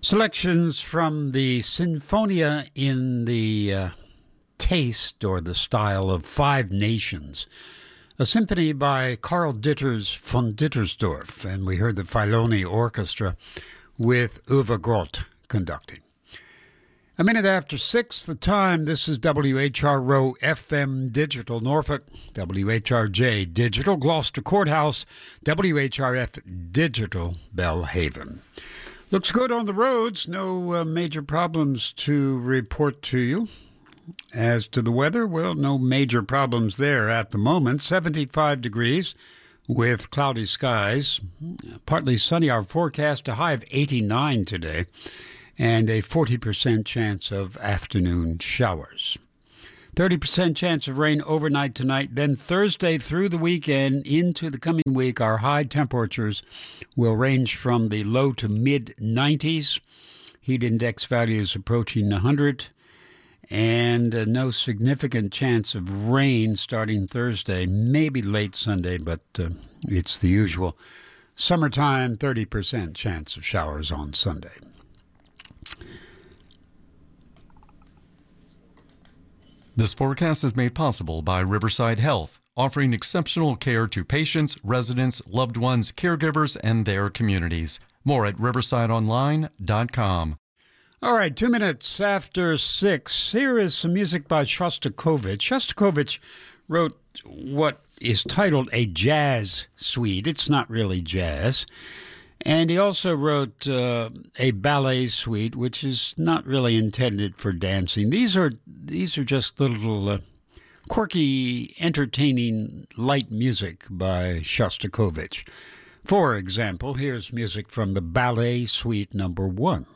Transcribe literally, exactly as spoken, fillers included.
Selections from the Sinfonia in the uh, taste or the style of Five Nations, a symphony by Karl Ditters von Dittersdorf, and we heard the Filoni Orchestra with Uwe Groth conducting. A minute after six, the time. This is W H R O F M Digital Norfolk, W H R J Digital Gloucester Courthouse, W H R F Digital Belhaven. Looks good on the roads. No uh, major problems to report to you. As to the weather, well, no major problems there at the moment. seventy-five degrees with cloudy skies. Partly sunny. Our forecast, a high of eighty-nine today, and a forty percent chance of afternoon showers. thirty percent chance of rain overnight tonight. Then Thursday through the weekend into the coming week, our high temperatures will range from the low to mid nineties. Heat index values approaching one hundred. And uh, no significant chance of rain starting Thursday, maybe late Sunday, but uh, it's the usual summertime thirty percent chance of showers on Sunday. This forecast is made possible by Riverside Health, offering exceptional care to patients, residents, loved ones, caregivers, and their communities. More at riverside online dot com. All right, two minutes after six. Here is some music by Shostakovich. Shostakovich wrote what is titled a jazz suite. It's not really jazz. And he also wrote uh, a ballet suite, which is not really intended for dancing. These are these are just little uh, quirky, entertaining, light music by Shostakovich. For example, here's music from the ballet suite number one.